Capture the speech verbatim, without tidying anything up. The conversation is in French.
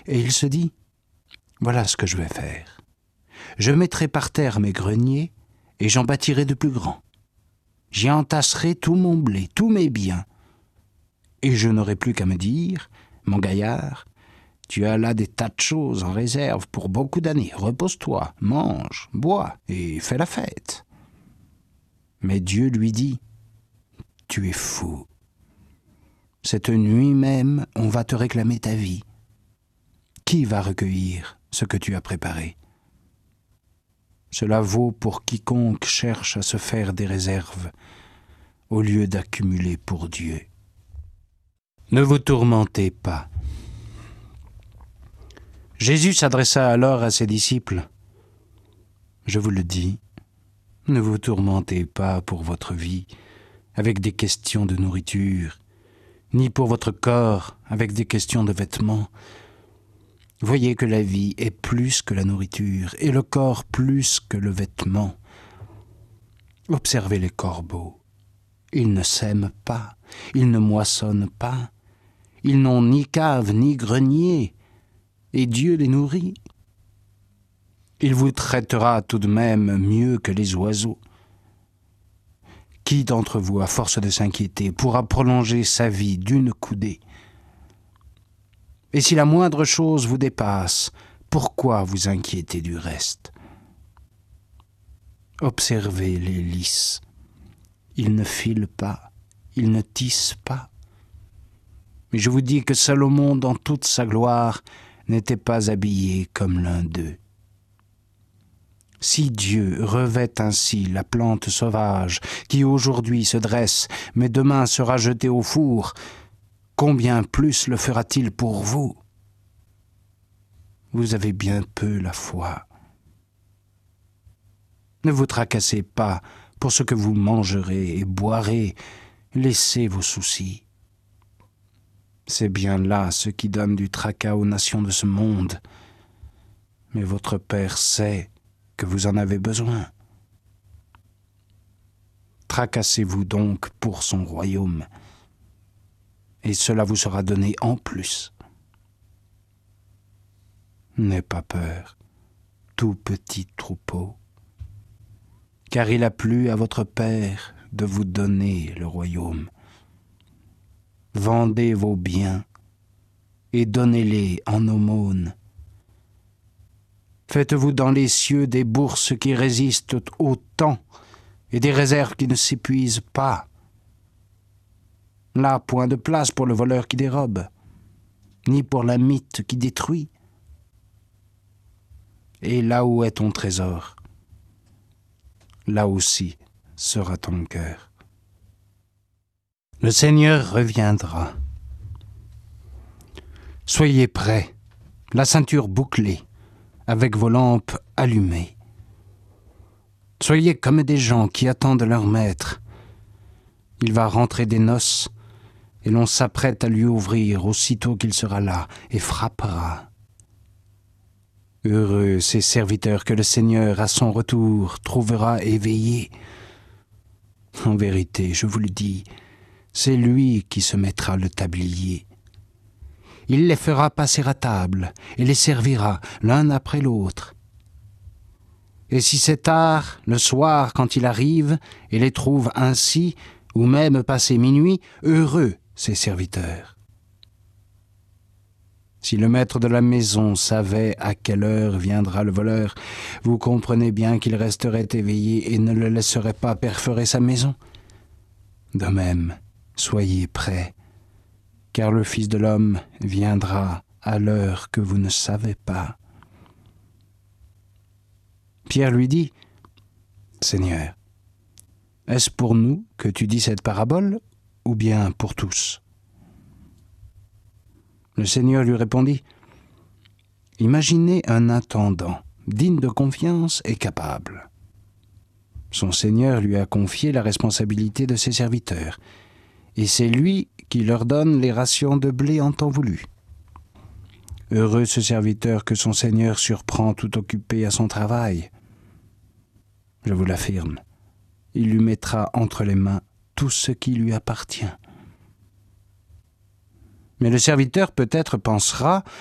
Et il se dit, voilà ce que je vais faire. Je mettrai par terre mes greniers et j'en bâtirai de plus grands. J'y entasserai tout mon blé, tous mes biens. Et je n'aurai plus qu'à me dire, mon gaillard, tu as là des tas de choses en réserve pour beaucoup d'années. Repose-toi, mange, bois et fais la fête. Mais Dieu lui dit, tu es fou. Cette nuit même, on va te réclamer ta vie. Qui va recueillir ce que tu as préparé ? Cela vaut pour quiconque cherche à se faire des réserves au lieu d'accumuler pour Dieu. Ne vous tourmentez pas. Jésus s'adressa alors à ses disciples. Je vous le dis, ne vous tourmentez pas pour votre vie avec des questions de nourriture, ni pour votre corps avec des questions de vêtements. Voyez que la vie est plus que la nourriture et le corps plus que le vêtement. Observez les corbeaux. Ils ne sèment pas, ils ne moissonnent pas, ils n'ont ni cave ni grenier, et Dieu les nourrit. Il vous traitera tout de même mieux que les oiseaux. Qui d'entre vous, à force de s'inquiéter, pourra prolonger sa vie d'une coudée ? Et si la moindre chose vous dépasse, pourquoi vous inquiéter du reste ? Observez les lys. Ils ne filent pas, ils ne tissent pas. Mais je vous dis que Salomon, dans toute sa gloire, n'était pas habillé comme l'un d'eux. Si Dieu revêt ainsi la plante sauvage qui aujourd'hui se dresse, mais demain sera jetée au four, combien plus le fera-t-il pour vous ? Vous avez bien peu la foi. Ne vous tracassez pas pour ce que vous mangerez et boirez, laissez vos soucis. C'est bien là ce qui donne du tracas aux nations de ce monde. Mais votre Père sait que vous en avez besoin. Tracassez-vous donc pour son royaume, et cela vous sera donné en plus. N'aie pas peur, tout petit troupeau, car il a plu à votre Père de vous donner le royaume. Vendez vos biens et donnez-les en aumône. Faites-vous dans les cieux des bourses qui résistent au temps et des réserves qui ne s'épuisent pas. Là, point de place pour le voleur qui dérobe, ni pour la mythe qui détruit. Et là où est ton trésor, là aussi sera ton cœur. Le Seigneur reviendra. Soyez prêts, la ceinture bouclée, avec vos lampes allumées. Soyez comme des gens qui attendent leur maître. Il va rentrer des noces, et l'on s'apprête à lui ouvrir aussitôt qu'il sera là, et frappera. Heureux ces serviteurs que le Seigneur, à son retour, trouvera éveillés. En vérité, je vous le dis, c'est lui qui se mettra le tablier. Il les fera passer à table et les servira l'un après l'autre. Et si c'est tard, le soir, quand il arrive, et les trouve ainsi, ou même passé minuit, heureux ses serviteurs. Si le maître de la maison savait à quelle heure viendra le voleur, vous comprenez bien qu'il resterait éveillé et ne le laisserait pas perforer sa maison. De même, soyez prêts, car le Fils de l'homme viendra à l'heure que vous ne savez pas. Pierre lui dit, « Seigneur, est-ce pour nous que tu dis cette parabole, ou bien pour tous ?» Le Seigneur lui répondit, « Imaginez un intendant, digne de confiance et capable. Son Seigneur lui a confié la responsabilité de ses serviteurs, et c'est lui qui leur donne les rations de blé en temps voulu. Heureux ce serviteur que son Seigneur surprend tout occupé à son travail. Je vous l'affirme, il lui mettra entre les mains tout ce qui lui appartient. Mais le serviteur peut-être pensera